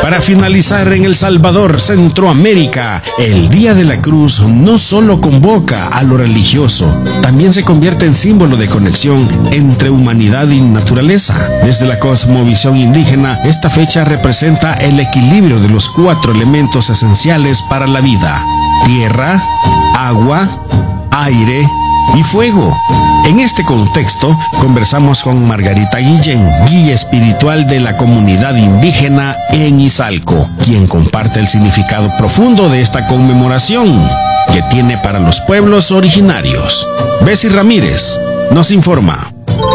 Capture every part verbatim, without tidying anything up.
Para finalizar, en El Salvador, Centroamérica, el Día de la Cruz no solo convoca a lo religioso, también se convierte en símbolo de conexión entre humanidad y naturaleza. Desde la cosmovisión indígena, esta fecha representa el equilibrio de los cuatro elementos esenciales para la vida: tierra, agua, aire y fuego. En este contexto, conversamos con Margarita Guillén, guía espiritual de la comunidad indígena en Izalco, quien comparte el significado profundo de esta conmemoración que tiene para los pueblos originarios. Bessie Ramírez nos informa.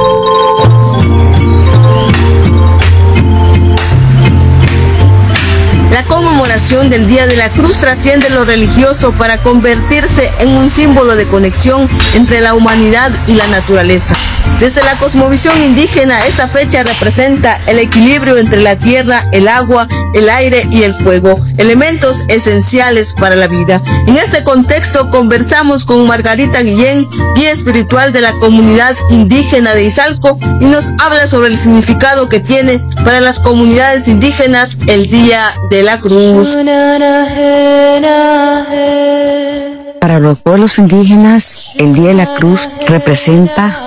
La conmemoración del Día de la Cruz trasciende lo religioso para convertirse en un símbolo de conexión entre la humanidad y la naturaleza. Desde la cosmovisión indígena, esta fecha representa el equilibrio entre la tierra, el agua, el aire y el fuego, elementos esenciales para la vida. En este contexto conversamos con Margarita Guillén, guía espiritual de la comunidad indígena de Izalco, y nos habla sobre el significado que tiene para las comunidades indígenas el Día de la Cruz. Para los pueblos indígenas, el Día de la Cruz representa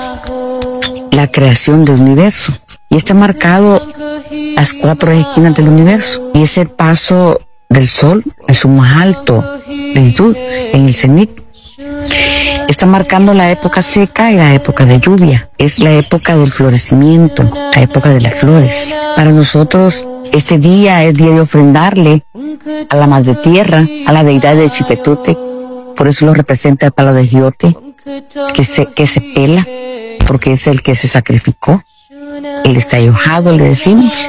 la creación del universo, y está marcado las cuatro esquinas del universo, y es el paso del sol a su más alto latitud, en el cenit. Está marcando la época seca y la época de lluvia. Es la época del florecimiento, la época de las flores. Para nosotros, este día es día de ofrendarle a la madre tierra, a la deidad de Chipetute. Por eso lo representa el palo de giote, que se, que se pela, porque es el que se sacrificó, el estallojado, le decimos.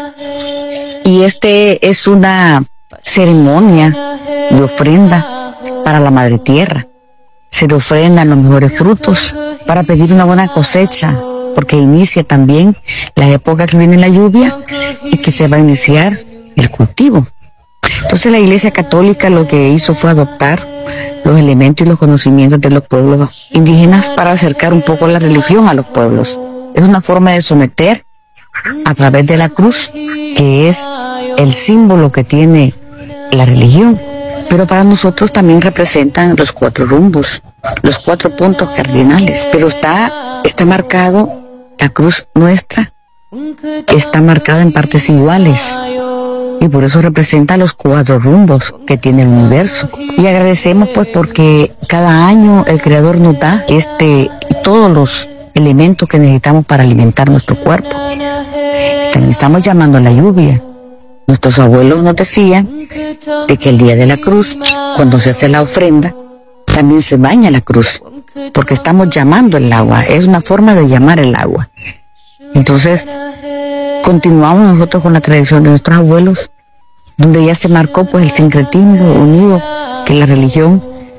Y este es una ceremonia de ofrenda para la madre tierra. Se le ofrendan los mejores frutos para pedir una buena cosecha, porque inicia también la época que viene la lluvia y que se va a iniciar el cultivo. Entonces la Iglesia Católica lo que hizo fue adoptar los elementos y los conocimientos de los pueblos indígenas para acercar un poco la religión a los pueblos. Es una forma de someter a través de la cruz, que es el símbolo que tiene la religión. Pero para nosotros también representan los cuatro rumbos, los cuatro puntos cardinales. Pero está, está marcado, la cruz nuestra está marcada en partes iguales, y por eso representa los cuatro rumbos que tiene el universo. Y agradecemos pues porque cada año el Creador nos da este, todos los elementos que necesitamos para alimentar nuestro cuerpo. También estamos llamando a la lluvia. Nuestros abuelos nos decían de que el día de la cruz, cuando se hace la ofrenda, también se baña la cruz, porque estamos llamando el agua. Es una forma de llamar el agua. Entonces, continuamos nosotros con la tradición de nuestros abuelos, donde ya se marcó pues el sincretismo unido, que la religión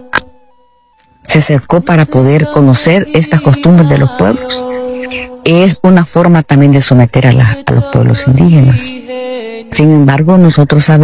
se acercó para poder conocer estas costumbres de los pueblos. Es una forma también de someter a, la, a los pueblos indígenas. Sin embargo, nosotros sabemos